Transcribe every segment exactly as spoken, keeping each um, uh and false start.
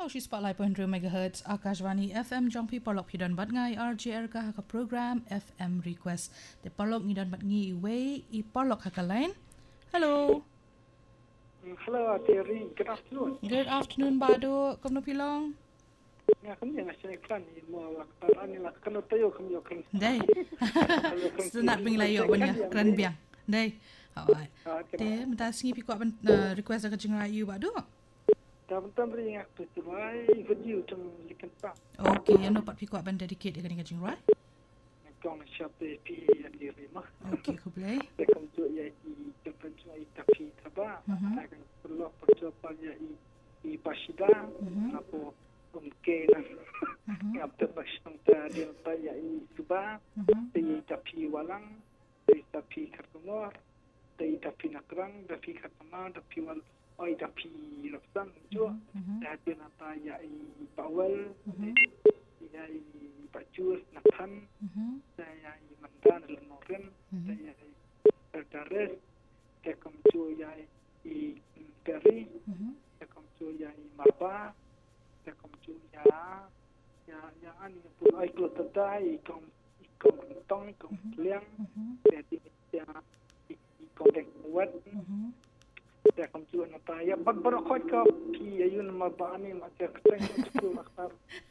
Kaushi Spotlight point two megahertz Akashvani F M Jongpi Polok Pidan Bat Ngai R J R ka haka program F M Request. Te Polok ngidan bat ngi way I Polok haka lain. Hello. Hello, Terry. Good afternoon. Good afternoon, Bado. Kamu pilong? Ya, kami yang asyik kan ni mau lakukan ni lakukan tayo kami yang kan. Day. Senat pinglayo banya keren biang. Day. Alright. Te minta singi pikuk ban request ka jing rayu Bado. Taman-taman ring aku tu mai video tang likan pa. Okay, ano pat pikuk ban dedicate ka jing rai? Kong siap de pi di rumah. Okay, ku play. Dekat tu ya I tempat tu I tapi taba. Akan perlu percobaan ya I I pasida. Apo mungkin ngap tempat tang dia pa ya I suba. Di tapi walang, di tapi kartumor, di tapi nakrang, tapi kartama, tapi wal oi tapi rapsan jo. Dah dia nata ya I bawal. Ya I bacus nakhan. Saya I mandan lenoren. Saya I berdares. Saya kamcu ya I peri. Saya kamcu ya I maba. Saya kamcu ya ya ya ani pun ai klo tadai kom kom tong kom liang. Saya dia kom dek buat. Saya kamcu nata ya bag barokot ka pi ayun maba ani macam keteng tu makar.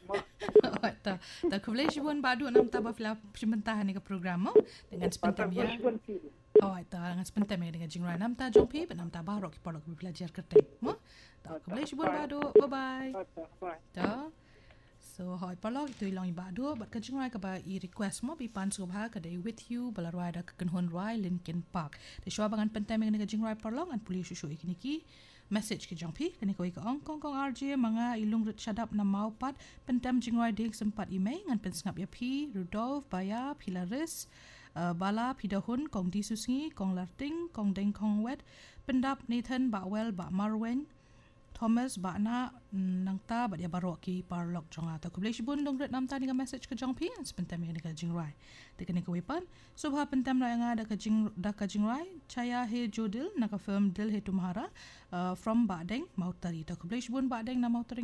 Tak, tak boleh cuba Badu nam tabah film sebentar ni ke program dengan sebentar ya. Oh, tak dengan sebentar dengan jingrai nam ta jompi, nam ta barok kita lagi belajar kertas. Mo? Tak boleh cuba Badu. Bye bye. Bye. Tak. So, hoi palok itu ilang Badu, bat ka jingrai ka ba I request mo bi pan subha ka day with you balarwai da ka kenhon rai Linkin Park. De shwa bangan pentai dengan jingrai palok an puli susu ikiniki. Message ke jangpi kani ko ika ong kong kong R J mga ilung rit shadap na maupat pentam jingwai ding sempat email ngan pensngap ya pi Rudolf Baya Pilaris uh, Bala Pidahun kong disusngi kong larting kong deng kong wet pendap Nathan Bawel Ba Marwen Thomas Ba na nangta ba dia barok ki parlok jonga ta ko blei bun dong rit namta ni message ke jangpi sepentam ni ka jingwai de kani ko wipan subha pentam na nga da ka jing da ka jingwai chaya he jodil na ka firm dil he tumhara Uh, from Badeng Mautari. Tak boleh sebut Badeng na Mautari